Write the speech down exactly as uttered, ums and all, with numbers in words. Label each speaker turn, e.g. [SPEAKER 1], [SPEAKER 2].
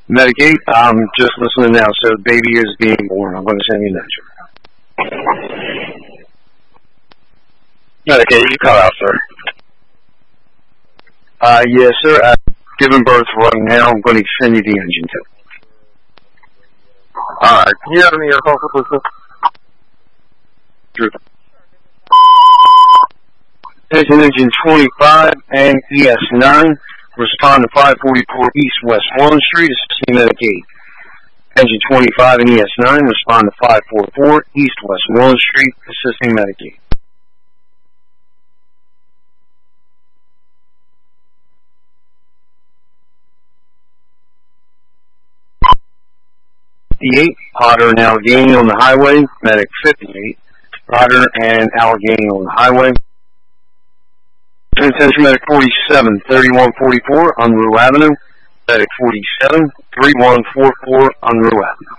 [SPEAKER 1] Medic eight, I'm just listening now. So the baby is being born. I'm going to send you an answer.
[SPEAKER 2] Medic eight, you call out, sir.
[SPEAKER 1] Uh, yes, sir. I'm giving birth right now. I'm going to send you the engine too.
[SPEAKER 2] Alright, can you have any air calls, please?
[SPEAKER 1] Sure. Attention engine twenty-five and E S nine. Respond to five forty-four East West Walnut Street, assisting Medic eight. Engine twenty-five and E S nine, respond to five forty-four East West Walnut Street, assisting Medic eight. fifty-eight, Potter and Allegheny on the highway, Medic fifty-eight, Potter and Allegheny on the highway. Attention Medic forty-seven, thirty-one forty-four on Rue Avenue. Medic forty-seven, thirty-one forty-four on Rue Avenue.